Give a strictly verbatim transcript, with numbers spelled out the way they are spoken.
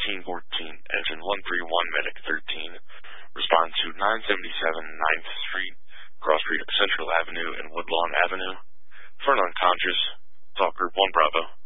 thirteen fourteen, engine one three one, medic thirteen. Respond to nine seventy-seven ninth Street, cross street of Central Avenue and Woodlawn Avenue. For an unconscious, talk group one Bravo.